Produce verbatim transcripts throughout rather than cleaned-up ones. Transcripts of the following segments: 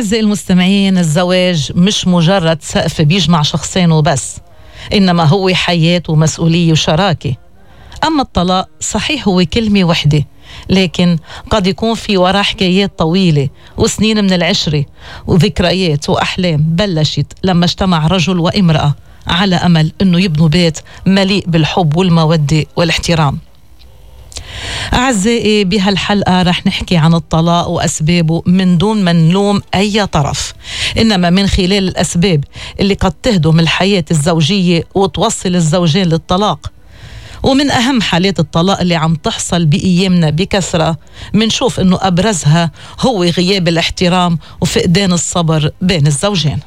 أعزائي المستمعين، الزواج مش مجرد سقف بيجمع شخصين وبس، إنما هو حياة ومسؤولية وشراكة. أما الطلاق صحيح هو كلمة وحدة، لكن قد يكون في وراء حكايات طويلة وسنين من العشرة وذكريات وأحلام بلشت لما اجتمع رجل وامرأة على أمل أنه يبنوا بيت مليء بالحب والمودة والاحترام. أعزائي، بهالحلقة رح نحكي عن الطلاق وأسبابه من دون ما نلوم أي طرف، إنما من خلال الأسباب اللي قد تهدم الحياة الزوجية وتوصل الزوجين للطلاق. ومن أهم حالات الطلاق اللي عم تحصل بأيامنا بكثرة منشوف إنه أبرزها هو غياب الاحترام وفقدان الصبر بين الزوجين.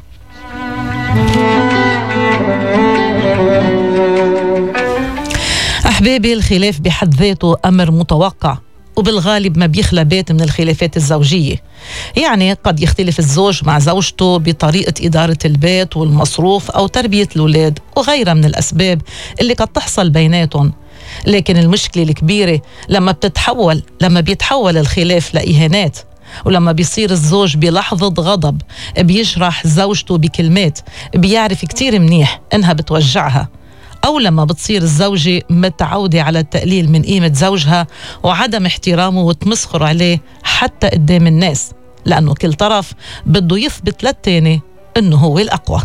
أحبابي، الخلاف بحد ذاته أمر متوقع، وبالغالب ما بيخلى بيت من الخلافات الزوجية. يعني قد يختلف الزوج مع زوجته بطريقة إدارة البيت والمصروف أو تربية الأولاد وغيرها من الأسباب اللي قد تحصل بيناتهم. لكن المشكلة الكبيرة لما بتتحول لما بيتحول الخلاف لإهانات، ولما بيصير الزوج بلحظة غضب بيجرح زوجته بكلمات بيعرف كتير منيح إنها بتوجعها، أو لما بتصير الزوجة متعودة على التقليل من قيمة زوجها وعدم احترامه وتمسخر عليه حتى قدام الناس، لأنه كل طرف بده يثبت للتاني إنه هو الأقوى.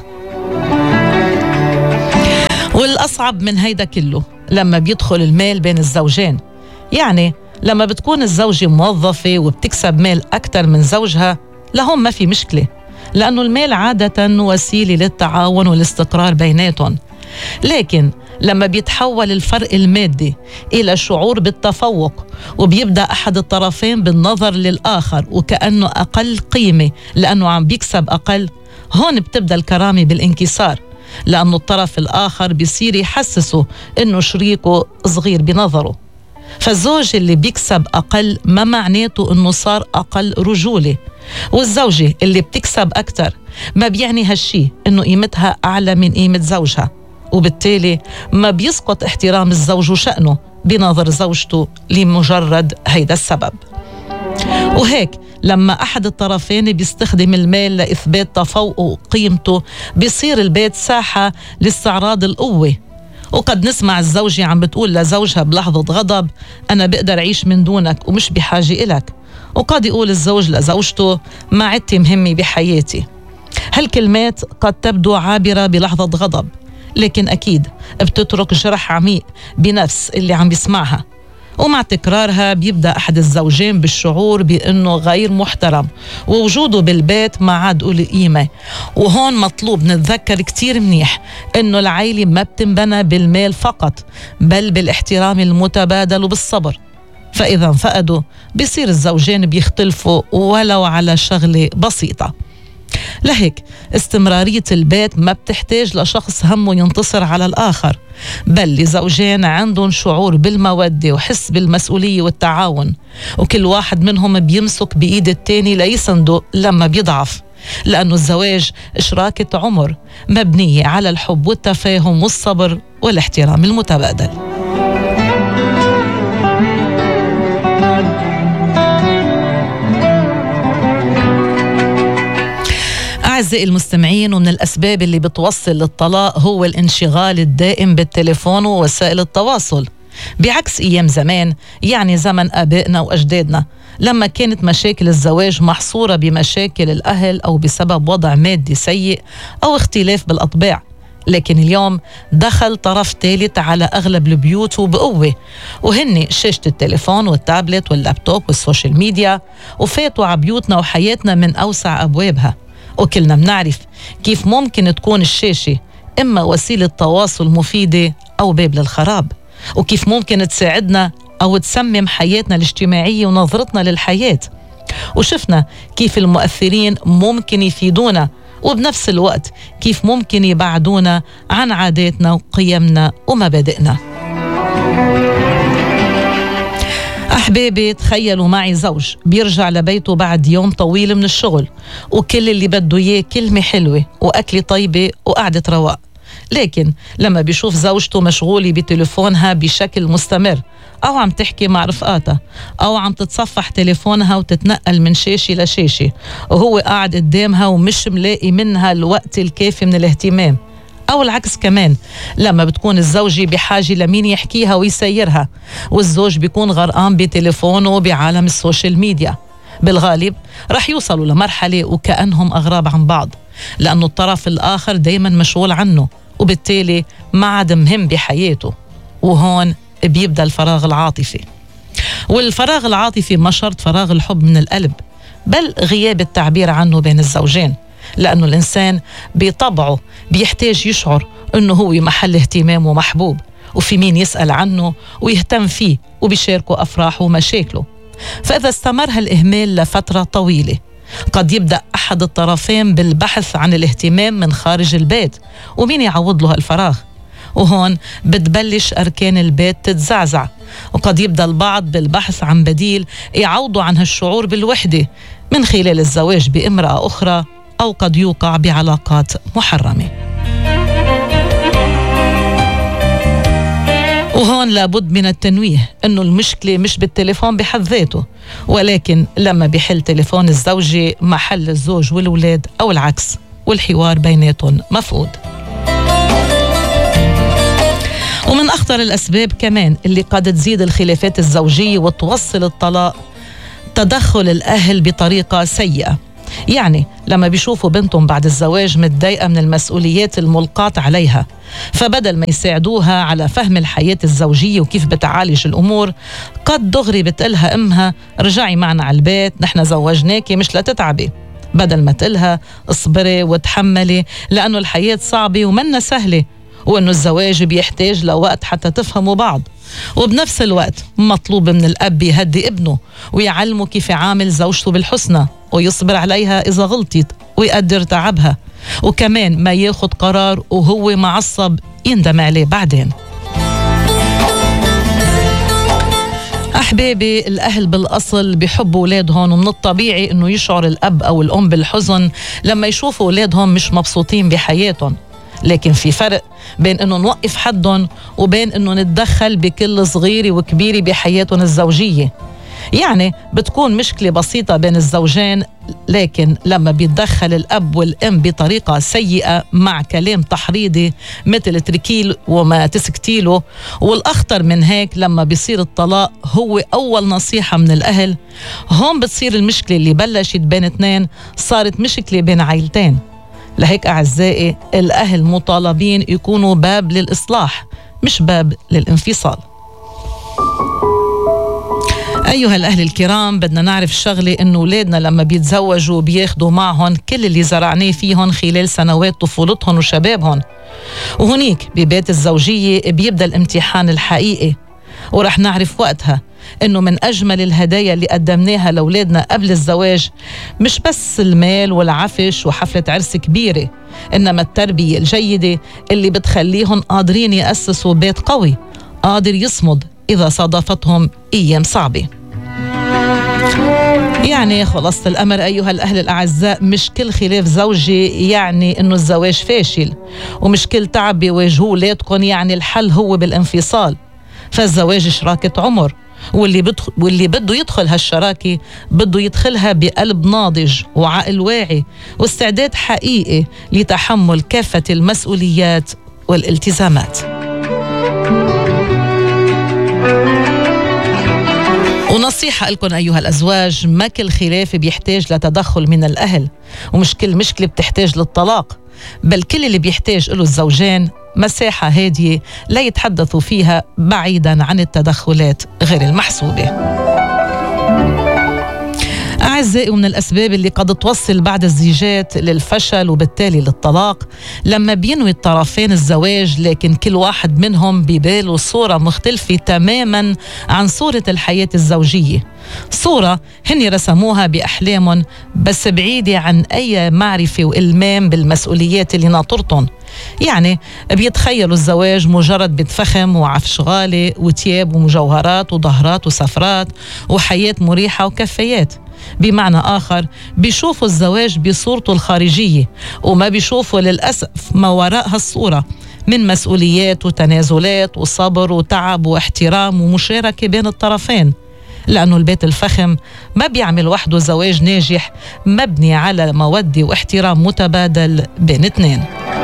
والأصعب من هيدا كله لما بيدخل المال بين الزوجين. يعني لما بتكون الزوجة موظفة وبتكسب مال أكتر من زوجها، لهم ما في مشكلة، لأنه المال عادة وسيلة للتعاون والاستقرار بيناتهم. لكن لما بيتحول الفرق المادي إلى شعور بالتفوق وبيبدأ أحد الطرفين بالنظر للآخر وكأنه أقل قيمة لأنه عم بيكسب أقل، هون بتبدأ الكرامة بالانكسار، لأنه الطرف الآخر بيصير يحسسه إنه شريكه صغير بنظره. فالزوج اللي بيكسب أقل ما معناته إنه صار أقل رجولة، والزوجة اللي بتكسب أكتر ما بيعني هالشي إنه قيمتها أعلى من قيمة زوجها، وبالتالي ما بيسقط احترام الزوج وشأنه بنظر زوجته لمجرد هيدا السبب. وهيك لما أحد الطرفين بيستخدم المال لإثبات تفوقه وقيمته، بيصير البيت ساحة لاستعراض القوة. وقد نسمع الزوجة عم بتقول لزوجها بلحظة غضب: أنا بقدر أعيش من دونك ومش بحاجة إلك. وقد يقول الزوج لزوجته: ما عدتي مهمة بحياتي. هالكلمات قد تبدو عابرة بلحظة غضب، لكن أكيد بتترك جرح عميق بنفس اللي عم بيسمعها. ومع تكرارها بيبدأ أحد الزوجين بالشعور بأنه غير محترم ووجوده بالبيت ما عاد له قيمة. وهون مطلوب نتذكر كتير منيح أنه العائلة ما بتنبنى بالمال فقط، بل بالاحترام المتبادل وبالصبر. فإذا انفقدوا بيصير الزوجين بيختلفوا ولو على شغلة بسيطة. لهيك استمرارية البيت ما بتحتاج لشخص همه ينتصر على الآخر، بل لزوجين عندهم شعور بالمودة وحس بالمسؤولية والتعاون، وكل واحد منهم بيمسك بإيد التاني ليسنده لما بيضعف، لأنه الزواج إشراكة عمر مبنية على الحب والتفاهم والصبر والاحترام المتبادل. أعزائي المستمعين، ومن الأسباب اللي بتوصل للطلاق هو الانشغال الدائم بالتليفون ووسائل التواصل، بعكس أيام زمان، يعني زمن آبائنا وأجدادنا، لما كانت مشاكل الزواج محصورة بمشاكل الأهل أو بسبب وضع مادي سيء أو اختلاف بالأطباع. لكن اليوم دخل طرف ثالث على أغلب البيوت وبقوة، وهن شاشة التليفون والتابلت واللابتوب والسوشيال ميديا، وفاتوا على بيوتنا وحياتنا من أوسع أبوابها. وكلنا بنعرف كيف ممكن تكون الشاشة إما وسيلة تواصل مفيدة أو باب للخراب، وكيف ممكن تساعدنا أو تسمم حياتنا الاجتماعية ونظرتنا للحياة. وشفنا كيف المؤثرين ممكن يفيدونا، وبنفس الوقت كيف ممكن يبعدونا عن عاداتنا وقيمنا ومبادئنا. أحبابي، تخيلوا معي زوج بيرجع لبيته بعد يوم طويل من الشغل، وكل اللي بده إياه كلمة حلوة وأكلة طيبة وقعدة رواق، لكن لما بيشوف زوجته مشغولة بتليفونها بشكل مستمر أو عم تحكي مع رفقاتها أو عم تتصفح تليفونها وتتنقل من شاشة لشاشة وهو قاعد قدامها ومش ملاقي منها الوقت الكافي من الاهتمام. أو العكس كمان، لما بتكون الزوجة بحاجة لمين يحكيها ويسيرها والزوج بيكون غرقان بتليفونه بعالم السوشيال ميديا، بالغالب رح يوصلوا لمرحلة وكأنهم أغراب عن بعض، لأنه الطرف الآخر دايما مشغول عنه وبالتالي ما عاد مهم بحياته، وهون بيبدأ الفراغ العاطفي. والفراغ العاطفي ما شرط فراغ الحب من القلب، بل غياب التعبير عنه بين الزوجين، لأنه الإنسان بطبعه بيحتاج يشعر أنه هو محل اهتمام ومحبوب وفي مين يسأل عنه ويهتم فيه وبيشاركه أفراحه ومشاكله. فإذا استمر هالإهمال لفترة طويلة قد يبدأ أحد الطرفين بالبحث عن الاهتمام من خارج البيت، ومين يعوض له الفراغ؟ وهون بتبلش أركان البيت تتزعزع، وقد يبدأ البعض بالبحث عن بديل يعوضوا عن هالشعور بالوحدة من خلال الزواج بامرأة أخرى، أو قد يوقع بعلاقات محرمة. وهون لابد من التنويه أنه المشكلة مش بالتليفون بحد ذاته، ولكن لما بيحل تليفون الزوجة محل الزوج والولاد أو العكس، والحوار بيناتهم مفقود. ومن أخطر الأسباب كمان اللي قد تزيد الخلافات الزوجية وتوصل الطلاق تدخل الأهل بطريقة سيئة. يعني لما بيشوفوا بنتهم بعد الزواج متضايقة من المسؤوليات الملقاة عليها، فبدل ما يساعدوها على فهم الحياة الزوجية وكيف بتعالج الأمور، قد دغري بتقلها أمها رجعي معنا على البيت، نحن زوجناكي مش لتتعبي، بدل ما تقلها اصبري وتحملي لأنه الحياة صعبة ومنا سهلة، وأنه الزواج بيحتاج لوقت حتى تفهموا بعض. وبنفس الوقت مطلوب من الأب يهدي ابنه ويعلمه كيف يعامل زوجته بالحسنى ويصبر عليها إذا غلطت ويقدر تعبها، وكمان ما ياخد قرار وهو معصب يندم عليه بعدين. أحبابي، الأهل بالأصل بيحبوا أولادهم، ومن الطبيعي أنه يشعر الأب أو الأم بالحزن لما يشوفوا أولادهم مش مبسوطين بحياتهم، لكن في فرق بين أنه نوقف حدهم وبين أنه نتدخل بكل صغيرة وكبيرة بحياتهم الزوجية. يعني بتكون مشكلة بسيطة بين الزوجين، لكن لما بيتدخل الأب والأم بطريقة سيئة مع كلام تحريضي مثل تركيل وما تسكتيله، والأخطر من هيك لما بيصير الطلاق هو أول نصيحة من الأهل، هون بتصير المشكلة اللي بلشت بين اثنين صارت مشكلة بين عائلتين. لهيك أعزائي، الأهل مطالبين يكونوا باب للإصلاح مش باب للانفصال. أيها الأهل الكرام، بدنا نعرف شغلة، إنه أولادنا لما بيتزوجوا بياخدوا معهم كل اللي زرعناه فيهم خلال سنوات طفولتهم وشبابهم، وهنيك ببيت الزوجية بيبدأ الامتحان الحقيقي، ورح نعرف وقتها إنه من أجمل الهدايا اللي قدمناها لأولادنا قبل الزواج مش بس المال والعفش وحفلة عرس كبيرة، إنما التربية الجيدة اللي بتخليهم قادرين يأسسوا بيت قوي قادر يصمد إذا صادفتهم أيام صعبة. يعني خلاصة الأمر أيها الأهل الأعزاء، مش كل خلاف زوجي يعني إنه الزواج فاشل، ومش كل تعب بيواجهوه أولادكم يعني الحل هو بالانفصال. فالزواج شراكة عمر، واللي بدخل واللي بده يدخل هالشراكة بده يدخلها بقلب ناضج وعقل واعي واستعداد حقيقي لتحمل كافة المسؤوليات والالتزامات. ونصيحة لكم أيها الأزواج، ما كل خلاف بيحتاج لتدخل من الأهل، ومش كل مشكلة بتحتاج للطلاق، بل كل اللي بيحتاج له الزوجين مساحة هادية لا يتحدثوا فيها بعيدا عن التدخلات غير المحسوبة. أعزائي، من الأسباب اللي قد توصل بعد الزيجات للفشل وبالتالي للطلاق لما بينوي الطرفين الزواج لكن كل واحد منهم بباله صورة مختلفة تماما عن صورة الحياة الزوجية، صورة هن رسموها بأحلامهم بس بعيدة عن أي معرفة وإلمام بالمسؤوليات اللي ناطرتهم. يعني بيتخيلوا الزواج مجرد بيت فخم وعفش غالي وتياب ومجوهرات وظهرات وسفرات وحياة مريحة وكفايات. بمعنى آخر بيشوفوا الزواج بصورته الخارجية وما بيشوفوا للأسف ما وراء هالصورة من مسؤوليات وتنازلات وصبر وتعب واحترام ومشاركة بين الطرفين، لأنه البيت الفخم ما بيعمل وحده زواج ناجح مبني على مودة واحترام متبادل بين اثنين.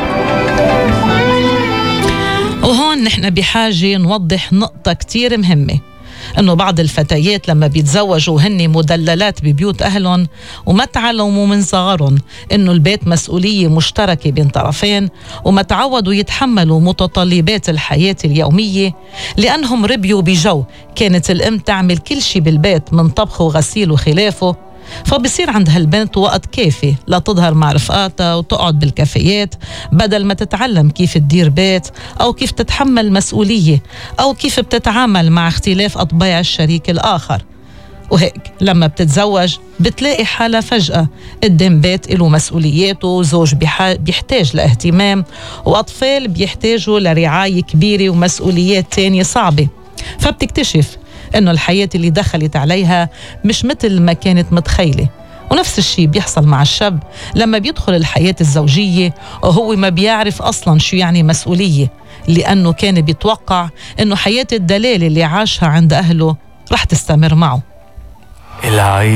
وهون نحن بحاجة نوضح نقطة كتير مهمة، إنه بعض الفتيات لما بيتزوجوا هن مدللات ببيوت أهلهم وما تعلموا من صغرهم إنه البيت مسؤولية مشتركة بين طرفين، وما تعودوا يتحملوا متطلبات الحياة اليومية، لأنهم ربيوا بجو كانت الأم تعمل كل شي بالبيت من طبخ وغسيل وخلافه. فبصير عند هالبنت وقت كافي لا تظهر مع رفقاتها وتقعد بالكافيات، بدل ما تتعلم كيف تدير بيت أو كيف تتحمل مسؤولية أو كيف بتتعامل مع اختلاف أطباع الشريك الآخر. وهيك لما بتتزوج بتلاقي حالة فجأة قدام بيت له مسؤولياته، وزوج بيحتاج لاهتمام، وأطفال بيحتاجوا لرعاية كبيرة ومسؤوليات تانية صعبة. فبتكتشف إنه الحياة اللي دخلت عليها مش مثل ما كانت متخيلة. ونفس الشيء بيحصل مع الشاب لما بيدخل الحياة الزوجية وهو ما بيعرف أصلاً شو يعني مسؤولية، لأنه كان بيتوقع إنه حياة الدلال اللي عاشها عند أهله رح تستمر معه.